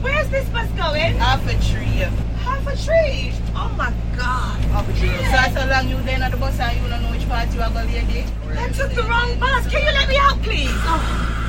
Where's this bus going? Half a tree. Half a tree. Oh my God. Half a tree. So how long you then at the bus and you don't know which part you are going to lady? I took the wrong bus. Can you let me out, please? Oh.